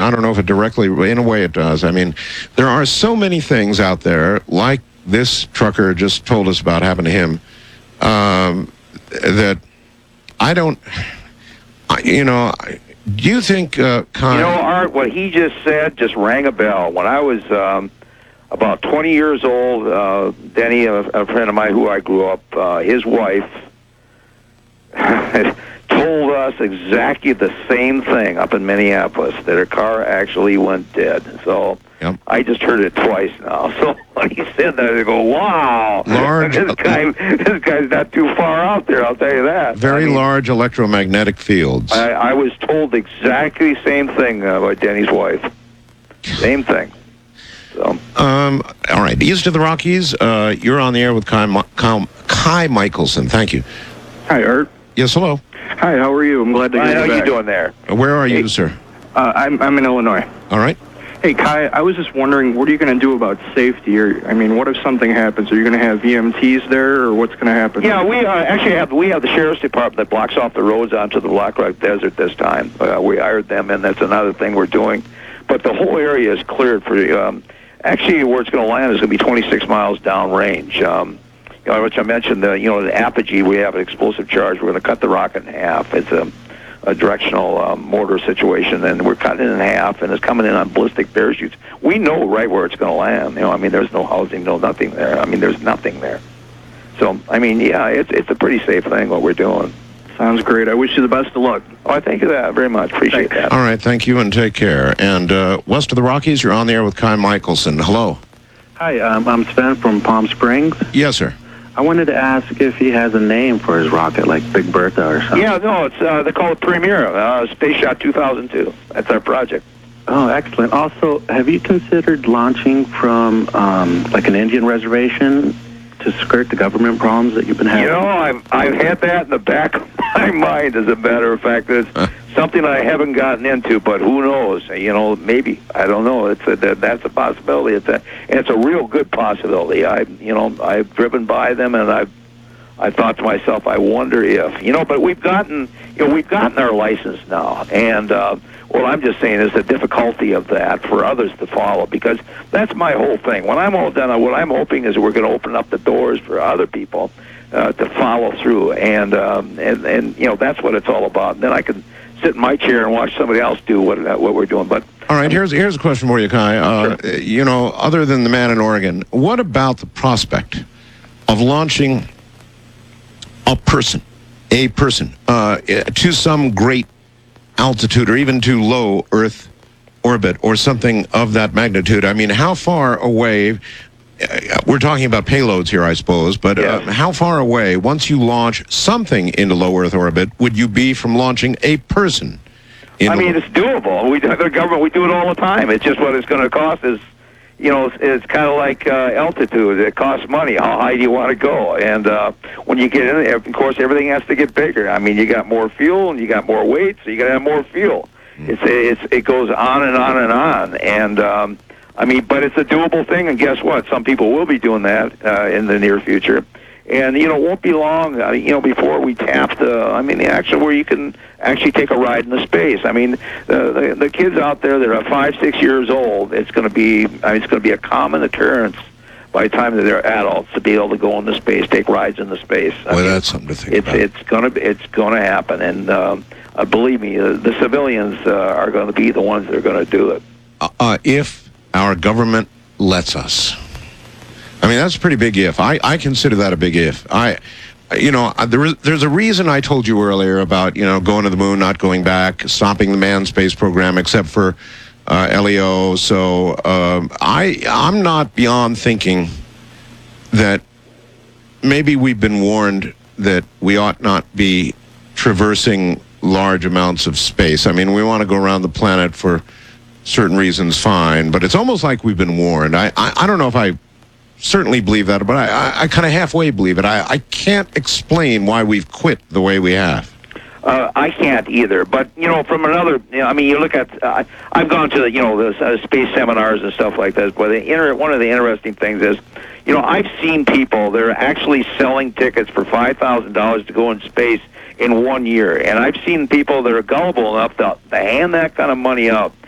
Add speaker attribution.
Speaker 1: I don't know if it directly, in a way it does. I mean, there are so many things out there, like this trucker just told us about happened to him, that I don't, do you think, Con...
Speaker 2: Art, what he just said just rang a bell. When I was about 20 years old, Denny, a friend of mine who I grew up, his wife told us exactly the same thing up in Minneapolis, that her car actually went dead. So
Speaker 1: Yep.
Speaker 2: I just heard it twice now. So when he said that, I go, wow.
Speaker 1: Large,
Speaker 2: this guy's not too far out there, I'll tell you that.
Speaker 1: Very large electromagnetic fields.
Speaker 2: I was told exactly the same thing by Denny's wife. Same thing. So.
Speaker 1: All right, east of the Rockies, you're on the air with Kai Michelson. Thank you.
Speaker 3: Hi, Art.
Speaker 1: Yes, hello.
Speaker 3: Hi, how are you? I'm glad to hear you back.
Speaker 2: How are you doing there?
Speaker 1: Where are you, sir?
Speaker 3: I'm in Illinois.
Speaker 1: All right.
Speaker 3: Hey, Kai, I was just wondering, what are you going to do about safety? What if something happens? Are you going to have EMTs there, or what's going to happen?
Speaker 2: Yeah, we actually have the sheriff's department that blocks off the roads onto the Black Rock Desert this time. We hired them, and that's another thing we're doing. But the whole area is cleared for. Actually, where it's going to land is going to be 26 miles downrange. Which I mentioned, the Apogee, we have an explosive charge. We're going to cut the rocket in half. It's a directional mortar situation, and we're cutting it in half, and it's coming in on ballistic parachutes. We know right where it's going to land. There's no housing, nothing there. There's nothing there. So, it's a pretty safe thing, what we're doing.
Speaker 3: Sounds great. I wish you the best of luck.
Speaker 2: Oh, I thank you that very much. Appreciate that.
Speaker 1: All right, thank you, and take care. And west of the Rockies, you're on the air with Kai Michelson. Hello.
Speaker 4: Hi, I'm Sven from Palm Springs.
Speaker 1: Yes, sir.
Speaker 4: I wanted to ask if he has a name for his rocket, like Big Bertha or something.
Speaker 2: Yeah, no, it's they call it Premier, Space Shot 2002. That's our project.
Speaker 4: Oh, excellent. Also, have you considered launching from like an Indian reservation to skirt the government problems that you've been having?
Speaker 2: I've had that in the back of my mind, as a matter of fact. It's something I haven't gotten into, but who knows? Maybe. I don't know. That's a possibility. It's a real good possibility. I've driven by them, and I thought to myself, I wonder if, but we've gotten our license now, and what I'm just saying is the difficulty of that for others to follow, because that's my whole thing. When I'm all done, what I'm hoping is we're going to open up the doors for other people to follow through, and that's what it's all about. And then I can sit in my chair and watch somebody else do what we're doing. But
Speaker 1: all right, here's a question for you, Kai.
Speaker 2: Sure.
Speaker 1: Other than the man in Oregon, what about the prospect of launching a person to some great altitude, or even to low Earth orbit, or something of that magnitude? How far away? We're talking about payloads here, I suppose, but how far away, once you launch something into low Earth orbit, would you be from launching a person? It's
Speaker 2: doable. The government, we do it all the time. It's just what it's going to cost is, it's kind of like altitude. It costs money. How high do you want to go? And when you get in there, of course, everything has to get bigger. You got more fuel, and you got more weight, so you got to have more fuel. It goes on and on and on. And but it's a doable thing, and guess what? Some people will be doing that in the near future. And, it won't be long, before we tap the action where you can actually take a ride in the space. The kids out there that are 5, 6 years old, it's going to be a common occurrence by the time that they're adults to be able to go into space, take rides in the space.
Speaker 1: That's something to think about.
Speaker 2: It's going to happen. And believe me, the civilians are going to be the ones that are going to do it.
Speaker 1: If our government lets us. That's a pretty big if. I consider that a big if. There's a reason I told you earlier about, going to the moon, not going back, stopping the manned space program, except for LEO. So I'm not beyond thinking that maybe we've been warned that we ought not be traversing large amounts of space. We want to go around the planet for certain reasons, fine, but it's almost like we've been warned. I don't know if I certainly believe that, but I kind of halfway believe it. I can't explain why we've quit the way we have.
Speaker 2: I can't either, but from another, you look at. I've gone to the space seminars and stuff like that. But one of the interesting things is, I've seen people that are actually selling tickets for $5,000 to go in space in 1 year, and I've seen people that are gullible enough to hand that kind of money up